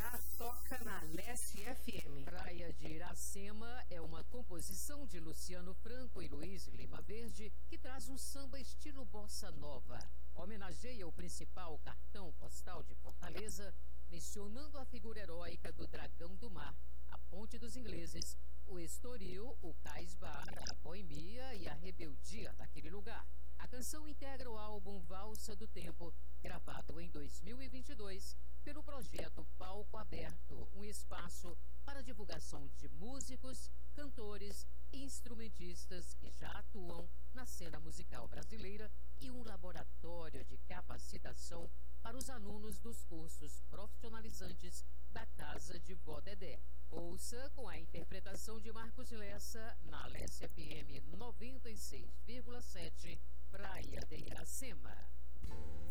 já toca na Leste FM. Praia de Iracema é uma composição de Luciano Franco e Luiz Lima Verde que traz um samba estilo bossa nova. Homenageia o principal cartão postal de Fortaleza, mencionando a figura heróica do Dragão do Mar, a Ponte dos Ingleses, o Estoril, o Cais Bar, a boemia e a rebeldia daquele lugar. A canção integra o álbum Valsa do Tempo, gravado em 2022 pelo projeto Palco Aberto, um espaço para divulgação de músicos, cantores e instrumentistas que já atuam na cena musical brasileira e um laboratório de capacitação para os alunos dos cursos profissionalizantes da Casa de Vó Dedé. Ouça com a interpretação de Marcos Lessa na Leste FM 96,7, Praia de Iracema.